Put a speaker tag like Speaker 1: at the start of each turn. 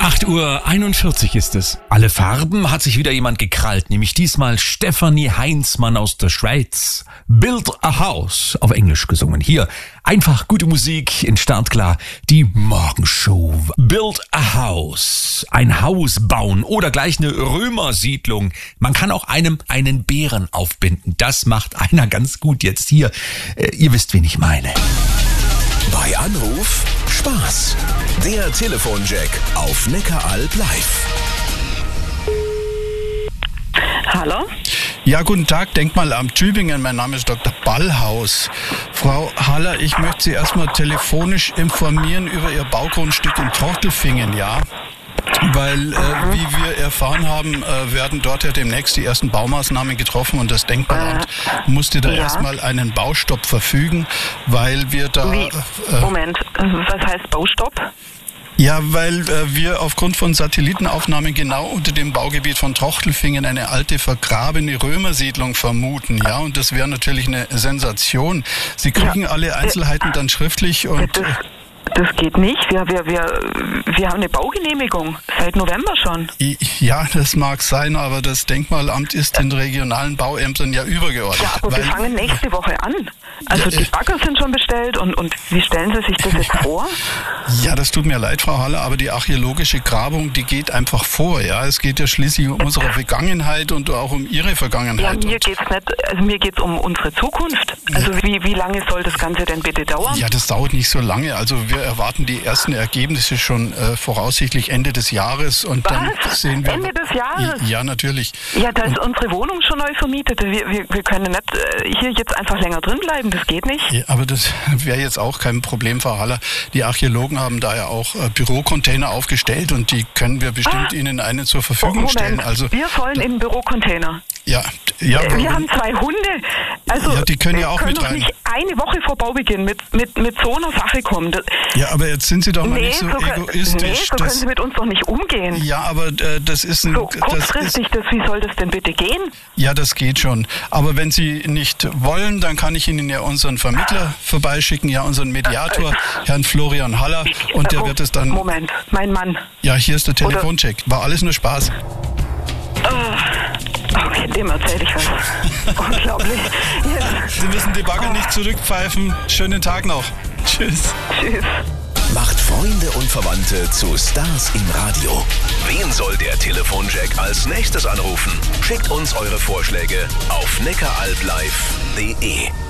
Speaker 1: 8:41 Uhr ist es. Alle Farben hat sich wieder jemand gekrallt, nämlich diesmal Stefanie Heinzmann aus der Schweiz. Build a House, auf Englisch gesungen. Hier einfach gute Musik in Startklar, die Morgenshow. Build a House, ein Haus bauen oder gleich eine Römersiedlung. Man kann auch einem einen Bären aufbinden. Das macht einer ganz gut jetzt hier. Ihr wisst, wen ich meine.
Speaker 2: Bei Anruf Spaß. Der Telefonjack auf Neckaralb live.
Speaker 3: Hallo?
Speaker 4: Ja, guten Tag, Denkmalamt Tübingen. Mein Name ist Dr. Ballhaus. Frau Haller, ich möchte Sie erstmal telefonisch informieren über Ihr Baugrundstück in Trochtelfingen, ja? Weil, wie wir erfahren haben, werden dort ja demnächst die ersten Baumaßnahmen getroffen und das Denkmalamt musste da erstmal einen Baustopp verfügen, weil wir da...
Speaker 3: Moment, was heißt Baustopp?
Speaker 4: Ja, weil wir aufgrund von Satellitenaufnahmen genau unter dem Baugebiet von Trochtelfingen eine alte vergrabene Römersiedlung vermuten, ja, und das wäre natürlich eine Sensation. Sie kriegen alle Einzelheiten dann schriftlich und...
Speaker 3: Das geht nicht. Wir haben eine Baugenehmigung seit November schon.
Speaker 4: Ja, das mag sein, aber das Denkmalamt ist den regionalen Bauämtern ja übergeordnet.
Speaker 3: Ja, aber wir fangen nächste Woche an. Also die Bagger sind schon bestellt und wie stellen Sie sich das jetzt vor?
Speaker 4: Ja, das tut mir leid, Frau Haller, aber die archäologische Grabung, die geht einfach vor. Ja, es geht ja schließlich um unsere Vergangenheit und auch um Ihre Vergangenheit.
Speaker 3: Ja, mir geht's nicht. Also mir geht's um unsere Zukunft. Also wie lange soll das Ganze denn bitte dauern?
Speaker 4: Ja, das dauert nicht so lange. Also wir erwarten die ersten Ergebnisse schon voraussichtlich Ende des Jahres und dann sehen wir...
Speaker 3: Ende des Jahres?
Speaker 4: Ja, natürlich.
Speaker 3: Ja, da ist unsere Wohnung schon neu vermietet. Wir können nicht hier jetzt einfach länger drin bleiben. Das geht nicht.
Speaker 4: Ja, aber das wäre jetzt auch kein Problem, Frau Haller. Die Archäologen haben da ja auch Bürocontainer aufgestellt und die können wir bestimmt Ihnen einen zur Verfügung stellen. Also
Speaker 3: wir sollen in Bürocontainer.
Speaker 4: Ja.
Speaker 3: Wir haben 2 Hunde. Also
Speaker 4: ja, die können ja auch mit
Speaker 3: doch
Speaker 4: rein.
Speaker 3: Nicht eine Woche vor Baubeginn mit so einer Sache kommen.
Speaker 4: Ja, aber jetzt sind Sie doch mal nicht so egoistisch.
Speaker 3: Nee, so können Sie mit uns doch nicht umgehen.
Speaker 4: Ja, aber das ist ein...
Speaker 3: So kurzfristig, wie soll das denn bitte gehen?
Speaker 4: Ja, das geht schon. Aber wenn Sie nicht wollen, dann kann ich Ihnen ja unseren Vermittler vorbeischicken, ja, unsren Mediator, Herrn Florian Haller, und der wird es dann...
Speaker 3: Moment, mein Mann.
Speaker 4: Ja, hier ist der Telefoncheck. War alles nur Spaß.
Speaker 3: Okay, dem erzähle ich was. Unglaublich. Ja.
Speaker 4: Sie müssen die Bagger nicht zurückpfeifen. Schönen Tag noch. Tschüss.
Speaker 3: Tschüss.
Speaker 2: Macht Freunde und Verwandte zu Stars im Radio. Wen soll der Telefonjack als nächstes anrufen? Schickt uns eure Vorschläge auf neckaralblive.de.